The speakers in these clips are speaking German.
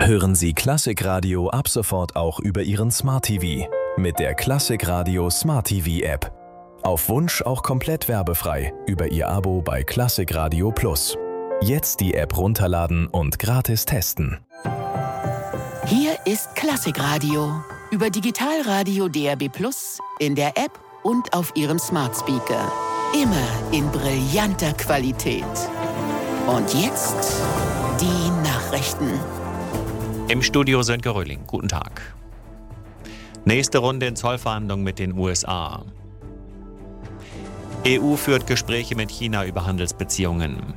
Hören Sie Klassikradio ab sofort auch über Ihren Smart TV mit der Klassikradio Smart TV App. Auf Wunsch auch komplett werbefrei über Ihr Abo bei Klassikradio Plus. Jetzt die App runterladen und gratis testen. Hier ist Klassikradio über Digitalradio DAB+ in der App und auf Ihrem Smart Speaker. Immer in brillanter Qualität. Und jetzt die Nachrichten. Im Studio Sönke Röhling. Guten Tag. Nächste Runde in Zollverhandlungen mit den USA. EU führt Gespräche mit China über Handelsbeziehungen.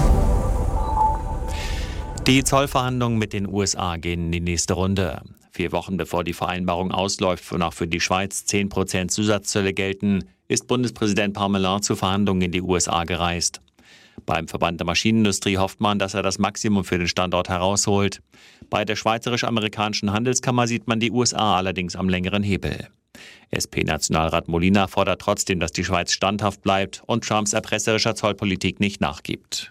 Die Zollverhandlungen mit den USA gehen in die nächste Runde. 4 Wochen bevor die Vereinbarung ausläuft, wonach für die Schweiz 10% Zusatzzölle gelten, ist Bundespräsident Parmelin zu Verhandlungen in die USA gereist. Beim Verband der Maschinenindustrie hofft man, dass er das Maximum für den Standort herausholt. Bei der Schweizerisch-Amerikanischen Handelskammer sieht man die USA allerdings am längeren Hebel. SP-Nationalrat Molina fordert trotzdem, dass die Schweiz standhaft bleibt und Trumps erpresserischer Zollpolitik nicht nachgibt.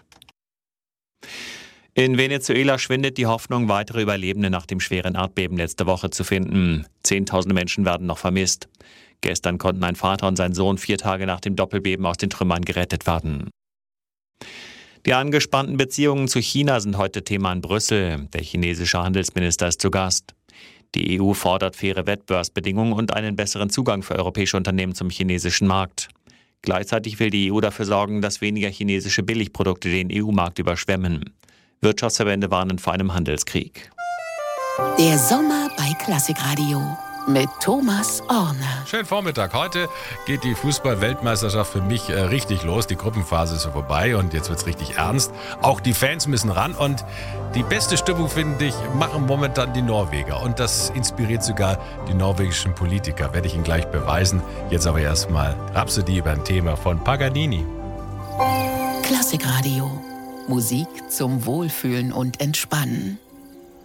In Venezuela schwindet die Hoffnung, weitere Überlebende nach dem schweren Erdbeben letzte Woche zu finden. Zehntausende Menschen werden noch vermisst. Gestern konnten ein Vater und sein Sohn 4 Tage nach dem Doppelbeben aus den Trümmern gerettet werden. Die angespannten Beziehungen zu China sind heute Thema in Brüssel. Der chinesische Handelsminister ist zu Gast. Die EU fordert faire Wettbewerbsbedingungen und einen besseren Zugang für europäische Unternehmen zum chinesischen Markt. Gleichzeitig will die EU dafür sorgen, dass weniger chinesische Billigprodukte den EU-Markt überschwemmen. Wirtschaftsverbände warnen vor einem Handelskrieg. Der Sommer bei Klassikradio mit Thomas Orner. Schönen Vormittag. Heute geht die Fußball-Weltmeisterschaft für mich richtig los. Die Gruppenphase ist so vorbei und jetzt wird es richtig ernst. Auch die Fans müssen ran und die beste Stimmung, finde ich, machen momentan die Norweger. Und das inspiriert sogar die norwegischen Politiker. Werde ich Ihnen gleich beweisen. Jetzt aber erstmal Rhapsody über ein Thema von Paganini. Klassikradio. Musik zum Wohlfühlen und Entspannen.